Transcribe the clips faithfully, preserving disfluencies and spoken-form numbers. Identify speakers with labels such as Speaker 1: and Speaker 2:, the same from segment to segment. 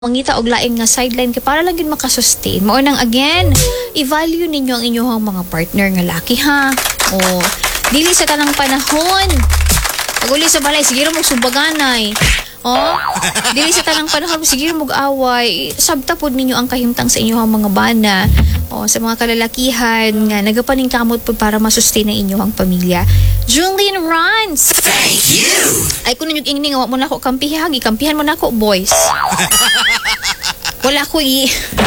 Speaker 1: mangita og laing nga sideline kay para lang gyud makasustain. Mao nang again, i-value ninyo ang inyong mga partner nga laki ha. O dili sa tanang panahon. Pag uli sa balay sige ra mo subaganay. Oh, dili sa tanang panahon sige ra mo away. Sabta pod ninyo ang kahimtang sa inyong mga bana. O sa mga kalalakihan nga nagapaningkamot pod para masustain ang inyong pamilya. Julian Runs.
Speaker 2: Thank you.
Speaker 1: Ay kun ninyo ingning wa mo na ako kampihan, gikampihan mo na ako boys. Wala ko i...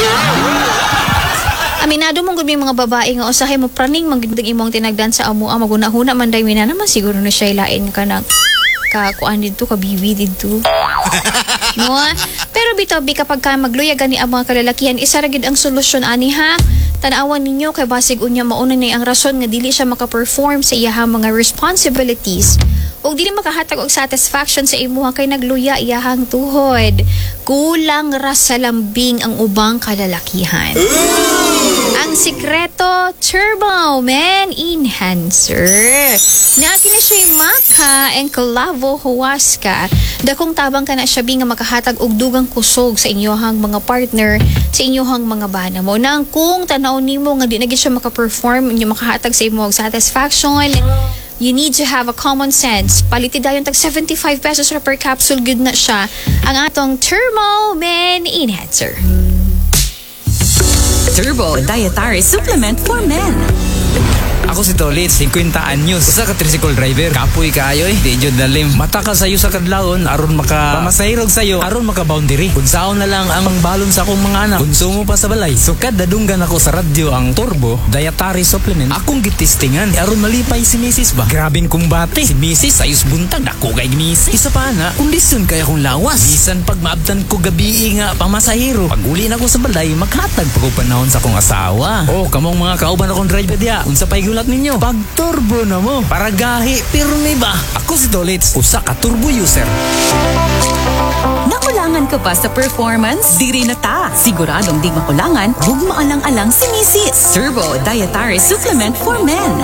Speaker 1: Aminado mong gud may mga babae nga usahay mo praning magdang imong tinagdan sa amo ang maguna-huna man day mina naman siguro na siya ilain ka nang kakuan dito ka bibi dito. No? Pero bitaw bi kapag ka magluya gani ang mga kalalakihan isa ra gid ang solusyon ani ha. Tanawan ninyo kay basig unya mauna ni ang rason nga dili siya maka-perform sa iyahang mga responsibilities. Og dili makahatag og satisfaction sa imuha kay nagluya iyahang tuhod. Kulang ra sa lambing ang ubang kalalakihan. Ang sikreto, Turbo Man Enhancer. Naati na siya'y Maca and Clavo Huasca. Dakong tabang ka na siya nga makahatag og dugang kusog sa inyohang mga partner, sa inyohang mga bana mo. Nang kung tanaw nimo nga di na siya maka-perform, inyo makahatag sa imo og satisfaction, you need to have a common sense. Paliti dayon tag seventy-five pesos ra per capsule, good na siya. Ang atong Turbo Man Enhancer.
Speaker 3: Turbo Dietary Supplement for Men.
Speaker 2: Ako si Tolit, fifty anyos. Usa ka tricycle driver. Kapoy kaayo eh. Di jud dalim. Mataka sayo sa kadlawon aron maka pamasahirog sayo aron maka boundary. Kung saon na lang ang balon sa akong mga anak. Konsumo pa sa balay. So kada dunggan ako sa radyo ang Turbo Dietary Supplement. Akong gitistingan aron malipay si Missus ba. Grabing kumbate. Si Missus ayos buntag dako kay Missus. Isa pa na, kondisyon kay akong lawas. Bisan pag maabtan ko gabi nga pamasahiro. Pag uli na ko sa balay, makatag pa ko panahon sa akong asawa. Oh, kamong mga kauban akong driver diya. Unsa pay gulat ninyo? Pag turbo na mo. Para gahi, pirmi ba? Ako si Dolitz, usa ka turbo user.
Speaker 3: Nakulangan ka pa sa performance? Diri na ta. Siguradong di makulangan, hug maalang-alang si Missus Turbo Dietary Supplement for Men.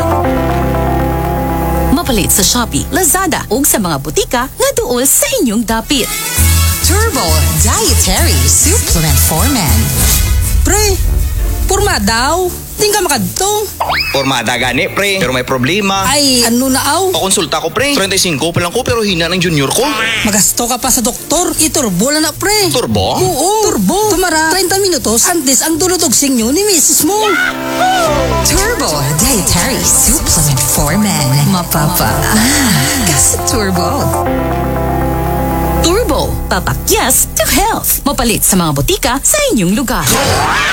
Speaker 3: Mapalit sa Shopee, Lazada, ug sa mga butika nga duol sa inyong dapit.
Speaker 4: Turbo Dietary Supplement for Men.
Speaker 5: Pre, purma daw. Di ka makadto.
Speaker 6: Pormada gani, pre. Pero may problema.
Speaker 5: Ay, ano na aw?
Speaker 6: Pakonsulta ko, pre. thirty-five pa lang ko, pero hina ng junior ko.
Speaker 5: Magasto ka pa sa doktor. Iturbo lang na, pre.
Speaker 6: Turbo?
Speaker 5: Oo, turbo. Tumara, thirty minutos, antes ang dulotog sinyo ni Missus mo.
Speaker 4: Turbo Dietary Supplement for Men. Mapapa. Ah, kasi turbo.
Speaker 3: Turbo, papakyas to health. Mapalit sa mga butika sa inyong lugar.